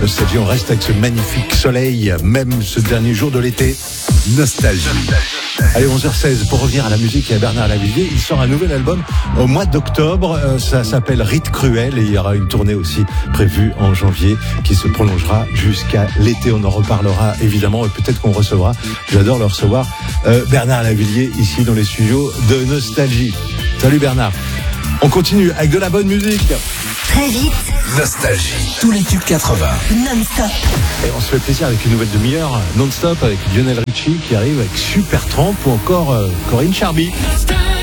Nostalgie, on reste avec ce magnifique soleil, même ce dernier jour de l'été. Nostalgie. Allez, 11h16, pour revenir à la musique et à Bernard Lavilliers, il sort un nouvel album au mois d'octobre, ça s'appelle Rite Cruel, et il y aura une tournée aussi prévue en janvier qui se prolongera jusqu'à l'été. On en reparlera évidemment, et peut-être qu'on recevra, j'adore le recevoir, Bernard Lavilliers ici dans les studios de Nostalgie. Salut Bernard. On continue avec de la bonne musique. Très vite. Nostalgie. Tous les tubes 80. Non-stop. Et on se fait plaisir avec une nouvelle demi-heure non-stop avec Lionel Richie qui arrive avec Supertramp ou encore Corinne Charby.